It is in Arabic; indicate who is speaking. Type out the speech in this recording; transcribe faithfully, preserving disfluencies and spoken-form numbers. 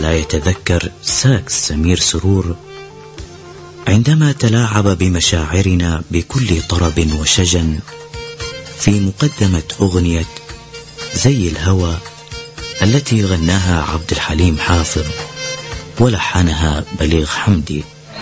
Speaker 1: لا يتذكر ساكس سمير سرور عندما تلاعب بمشاعرنا بكل طرب وشجن في مقدمة أغنية زي الهوى التي غناها عبد الحليم حافظ ولحنها بليغ حمدي.